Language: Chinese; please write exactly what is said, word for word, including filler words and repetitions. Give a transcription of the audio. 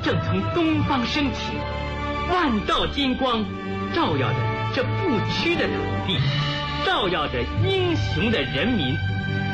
正从东方升起，万道金光照耀着这不屈的土地，照耀着英雄的人民。